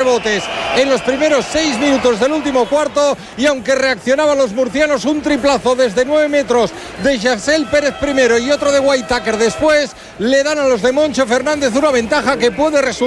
rebotes en los primeros 6 minutos del último cuarto, y aunque reaccionaban los murcianos, un triplazo desde 9 metros de Jaxel Pérez primero y otro de Whitaker después, le dan a los de Moncho Fernández una ventaja que puede resultar